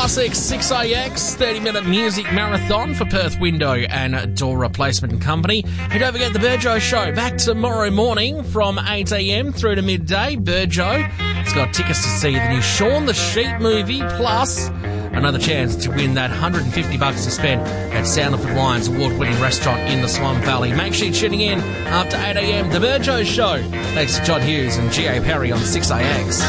Classic 6AX 30-minute music marathon for Perth Window and Door Replacement Company. And don't forget the Burjo Show back tomorrow morning from 8 a.m. through to midday. Burjo has got tickets to see the new Shaun the Sheep movie, plus another chance to win that $150 to spend at Sandalford Lions award-winning restaurant in the Swan Valley. Make sure you're tuning in after 8 a.m. The Burjo Show. Thanks to John Hughes and G.A. Perry on 6AX.